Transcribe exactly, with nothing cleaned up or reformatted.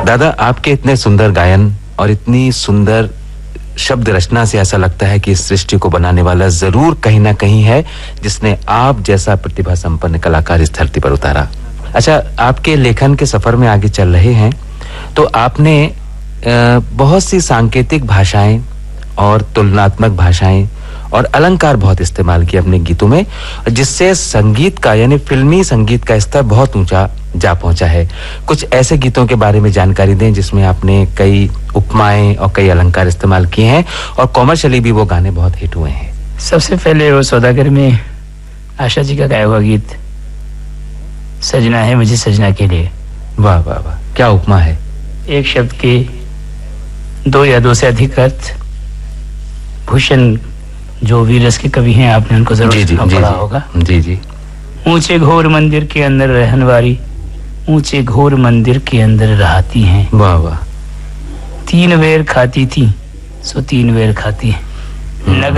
दादा, आपके इतने सुंदर गायन और इतनी सुंदर शब्द रचना से ऐसा लगता है कि इस सृष्टि को बनाने वाला जरूर कहीं ना कहीं है, जिसने आप जैसा प्रतिभा संपन्न कलाकार इस धरती पर उतारा। अच्छा, आपके लेखन के सफर में आगे चल रहे हैं तो आपने बहुत सी सांकेतिक भाषाएं और तुलनात्मक भाषाएं और अलंकार बहुत इस्तेमाल किए अपने गीतों में, जिससे संगीत का यानी फिल्मी संगीत का स्तर बहुत ऊंचा जा पहुंचा है। कुछ ऐसे गीतों के बारे में जानकारी दें जिसमें आपने कई उपमाएं और कई अलंकार इस्तेमाल किए हैं और कॉमर्शियली भी वो गाने बहुत हिट हुए हैं। सबसे पहले वो सौदागर में आशा जी का गाया हुआ गीत सजना है मुझे सजना के लिए। वाह वाह वाह, क्या उपमा है। एक शब्द के दो या दो से अधिक अर्थ। भूषण जो वीरस के कवि हैं, आपने उनको जरूर जी जी, पढ़ा जी, होगा। जी जी। ऊंचे घोर मंदिर के अंदर रहन वाली ऊंचे घोर मंदिर के अंदर रहती हैं। वाह वाह। तीन वेर खाती थी सो तीन वेर खाती है।